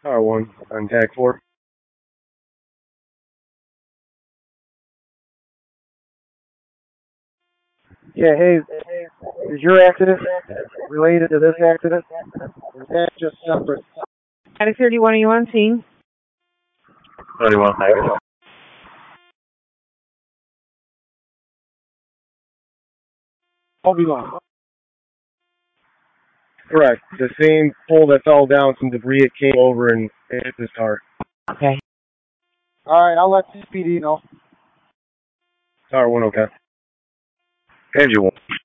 R1 on tag 4. Yeah, hey, is your accident related to this accident? Or is that just separate? Attic 31, are you on scene? 31. Obi-Wan. Correct. The same pole that fell down, some debris, it came over and hit this car. Okay. Alright, I'll let CPD know. R1, okay. And you won't.